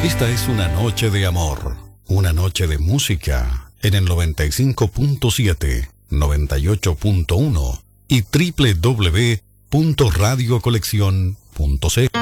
Esta es una noche de amor, una noche de música en el 95.7, 98.1 y www.radiocolección.c.